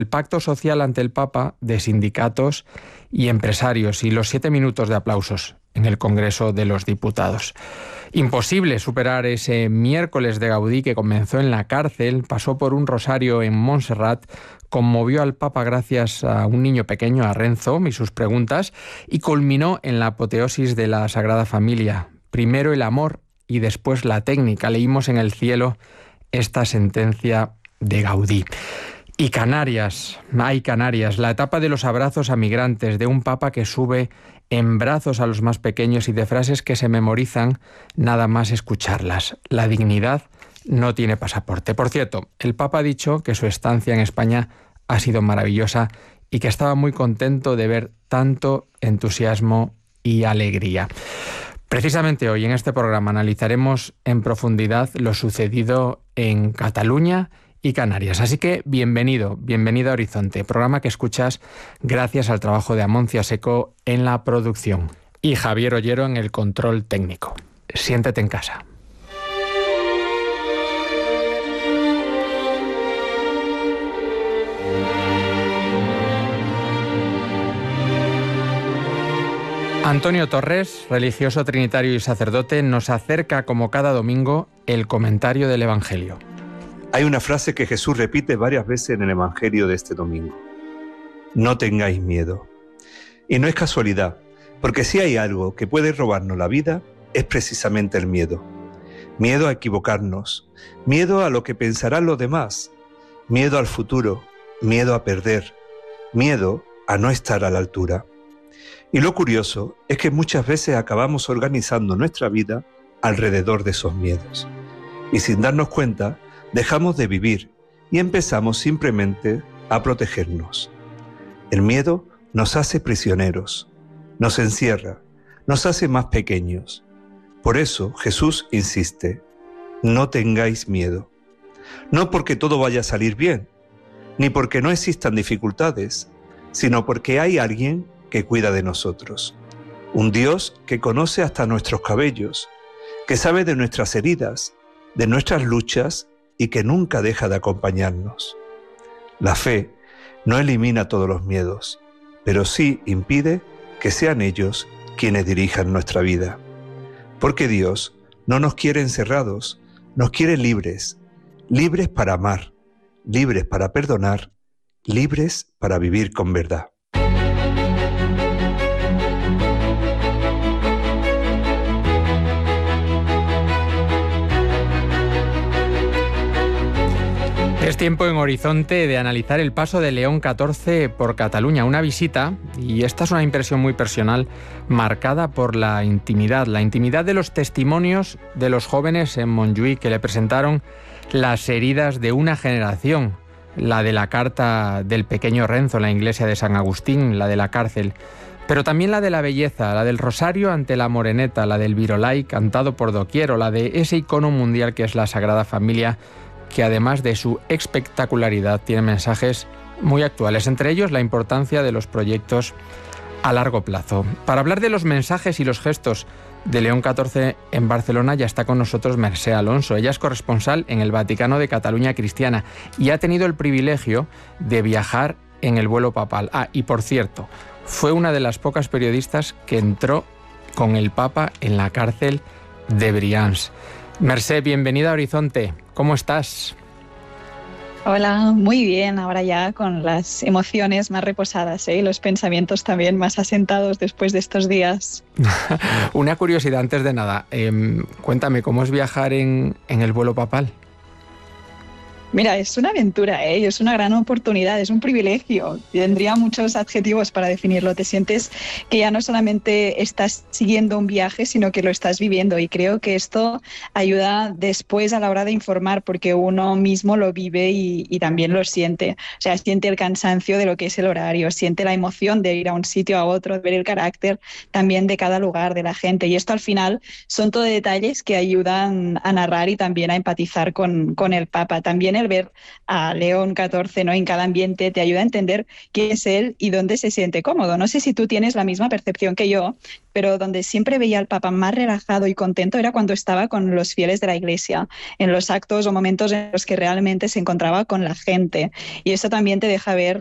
el pacto social ante el Papa de sindicatos y empresarios y los 7 minutos de aplausos en el Congreso de los Diputados. Imposible superar ese miércoles de Gaudí que comenzó en la cárcel, pasó por un rosario en Montserrat, conmovió al Papa gracias a un niño pequeño, a Renzo, y sus preguntas, y culminó en la apoteosis de la Sagrada Familia. Primero el amor y después la técnica. Leímos en el cielo esta sentencia de Gaudí. Y Canarias, hay Canarias, la etapa de los abrazos a migrantes, de un Papa que sube en brazos a los más pequeños y de frases que se memorizan nada más escucharlas. La dignidad no tiene pasaporte. Por cierto, el Papa ha dicho que su estancia en España ha sido maravillosa y que estaba muy contento de ver tanto entusiasmo y alegría. Precisamente hoy en este programa analizaremos en profundidad lo sucedido en Cataluña y Canarias. Así que bienvenido a Horizonte, programa que escuchas gracias al trabajo de Amoncia Seco en la producción y Javier Ollero en el control técnico. Siéntete en casa. Antonio Torres, religioso trinitario y sacerdote, nos acerca como cada domingo el comentario del Evangelio. Hay una frase que Jesús repite varias veces en el Evangelio de este domingo. No tengáis miedo. Y no es casualidad, porque si hay algo que puede robarnos la vida, es precisamente el miedo. Miedo a equivocarnos, miedo a lo que pensarán los demás, miedo al futuro, miedo a perder, miedo a no estar a la altura. Y lo curioso es que muchas veces acabamos organizando nuestra vida alrededor de esos miedos. Y sin darnos cuenta, dejamos de vivir y empezamos simplemente a protegernos. El miedo nos hace prisioneros, nos encierra, nos hace más pequeños. Por eso Jesús insiste, no tengáis miedo. No porque todo vaya a salir bien, ni porque no existan dificultades, sino porque hay alguien que cuida de nosotros. Un Dios que conoce hasta nuestros cabellos, que sabe de nuestras heridas, de nuestras luchas y que nunca deja de acompañarnos. La fe no elimina todos los miedos, pero sí impide que sean ellos quienes dirijan nuestra vida. Porque Dios no nos quiere encerrados, nos quiere libres, libres para amar, libres para perdonar, libres para vivir con verdad. Es tiempo en Horizonte de analizar el paso de León XIV por Cataluña, una visita, y esta es una impresión muy personal, marcada por la intimidad de los testimonios de los jóvenes en Montjuïc que le presentaron las heridas de una generación, la de la carta del pequeño Renzo en la iglesia de San Agustín, la de la cárcel, pero también la de la belleza, la del rosario ante la moreneta, la del virolai cantado por doquier, o la de ese icono mundial que es la Sagrada Familia, que además de su espectacularidad tiene mensajes muy actuales, entre ellos la importancia de los proyectos a largo plazo. Para hablar de los mensajes y los gestos de León XIV en Barcelona ya está con nosotros Mercè Alonso. Ella es corresponsal en el Vaticano de Cataluña Cristiana y ha tenido el privilegio de viajar en el vuelo papal. Y por cierto, fue una de las pocas periodistas que entró con el Papa en la cárcel de Brians. Mercè, bienvenida a Horizonte. ¿Cómo estás? Hola, muy bien, ahora ya con las emociones más reposadas, y los pensamientos también más asentados después de estos días. Una curiosidad antes de nada, cuéntame, ¿cómo es viajar en el vuelo papal? Mira, es una aventura, es una gran oportunidad, es un privilegio. Tendría muchos adjetivos para definirlo. Te sientes que ya no solamente estás siguiendo un viaje, sino que lo estás viviendo. Y creo que esto ayuda después a la hora de informar, porque uno mismo lo vive y también lo siente. O sea, siente el cansancio de lo que es el horario, siente la emoción de ir a un sitio a otro, de ver el carácter también de cada lugar, de la gente. Y esto al final son todo detalles que ayudan a narrar y también a empatizar con el Papa. También el ver a León XIV, ¿no?, en cada ambiente te ayuda a entender quién es él y dónde se siente cómodo. No sé si tú tienes la misma percepción que yo, pero donde siempre veía al Papa más relajado y contento era cuando estaba con los fieles de la Iglesia, en los actos o momentos en los que realmente se encontraba con la gente. Y eso también te deja ver